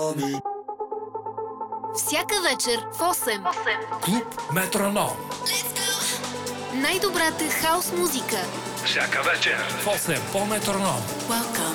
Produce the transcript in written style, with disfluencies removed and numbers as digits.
Всяка вечер в 8. Клуб Метроном. Най-добрата хаус музика. Всяка вечер в 8 по Метроном.